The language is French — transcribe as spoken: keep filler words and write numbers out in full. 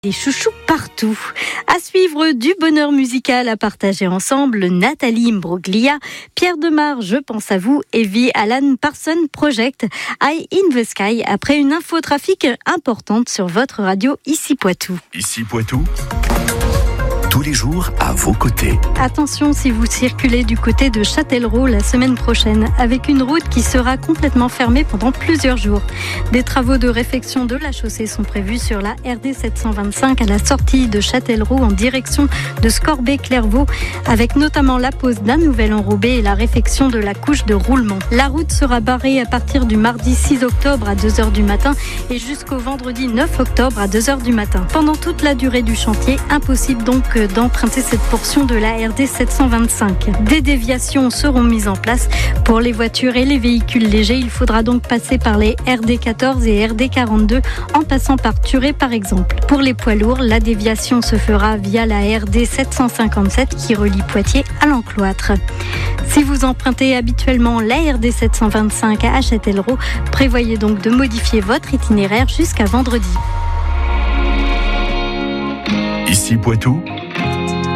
Des chouchous partout. À suivre du bonheur musical à partager ensemble, Nathalie Imbroglia, Pierre Demar, Je pense à vous, et The Alan Parsons Project, Eye in the Sky, après une infotrafic importante sur votre radio Ici Poitou. Ici Poitou, tous les jours à vos côtés. Attention si vous circulez du côté de Châtellerault la semaine prochaine, avec une route qui sera complètement fermée pendant plusieurs jours. Des travaux de réfection de la chaussée sont prévus sur la R D sept cent vingt-cinq à la sortie de Châtellerault en direction de Scorbé-Clairvaux, avec notamment la pose d'un nouvel enrobé et la réfection de la couche de roulement. La route sera barrée à partir du mardi six octobre à deux heures du matin et jusqu'au vendredi neuf octobre à deux heures du matin. Pendant toute la durée du chantier, impossible donc d'emprunter cette portion de la R D sept cent vingt-cinq. Des déviations seront mises en place. Pour les voitures et les véhicules légers, il faudra donc passer par les R D quatorze et R D quarante-deux en passant par Thuré par exemple. Pour les poids lourds, la déviation se fera via la R D sept cent cinquante-sept qui relie Poitiers à l'Encloître. Si vous empruntez habituellement la R D sept cent vingt-cinq à Châtellerault, prévoyez donc de modifier votre itinéraire jusqu'à vendredi. Ici Poitou,